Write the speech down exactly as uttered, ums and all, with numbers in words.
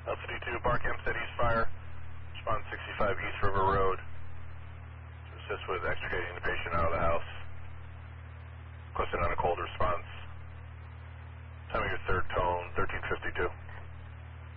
Alpha D two, Bar Campsite East Fire, respond sixty-five East River Road to assist with extricating the patient out of the house. Requested on a cold response. Time of your third tone, thirteen fifty-two.